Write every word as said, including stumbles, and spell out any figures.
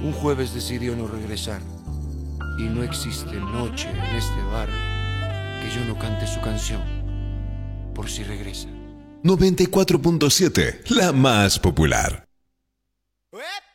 Un jueves decidió no regresar, y no existe noche en este bar que yo no cante su canción, por si regresa. noventa y cuatro punto siete, la más popular. ¡Ep!